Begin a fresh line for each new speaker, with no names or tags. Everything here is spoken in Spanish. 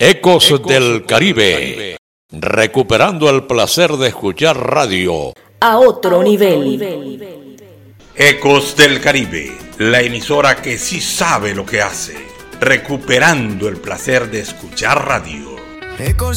Ecos del Caribe, recuperando el placer de escuchar radio
a otro nivel.
Ecos del Caribe, la emisora que sí sabe lo que hace, recuperando el placer de escuchar radio.